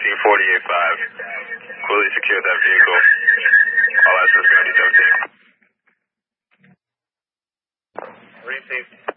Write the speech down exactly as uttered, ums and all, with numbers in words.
eighteen forty-eight five. Fully secured that vehicle. All access gonna be seventeen. Received.